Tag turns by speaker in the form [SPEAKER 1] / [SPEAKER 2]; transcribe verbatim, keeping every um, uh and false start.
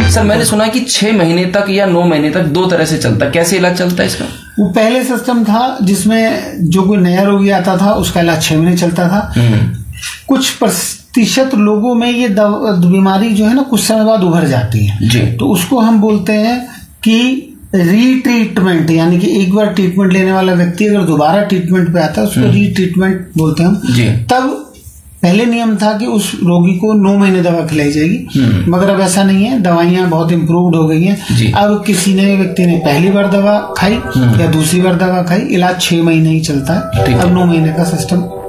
[SPEAKER 1] Sir मैंने सुना है कि छह महीने तक या नौ महीने तक दो तरह से चलता है, कैसे इलाज चलता है इसका?
[SPEAKER 2] वो पहले सिस्टम था जिसमें जो कोई नया रोगी आता था उसका इलाज छह महीने चलता था। कुछ प्रतिशत लोगों में ये बीमारी जो है ना कुछ समय बाद उभर जाती है
[SPEAKER 1] जी।
[SPEAKER 2] तो उसको हम बोलते हैं कि रीट्रीटमेंट, यानी कि एक बार ट्रीटमेंट लेने वाला व्यक्ति अगर दोबारा ट्रीटमेंट पे आता है उसको रीट्रीटमेंट बोलते हैं हम जी। तब पहले नियम था कि उस रोगी को नौ महीने दवा खिलाई जाएगी, मगर अब ऐसा नहीं है, दवाइयां बहुत इम्प्रूव्ड हो गई हैं। अब किसी ने व्यक्ति ने पहली बार दवा खाई या दूसरी बार दवा खाई, इलाज छह महीने ही चलता है, अब नौ महीने का सिस्टम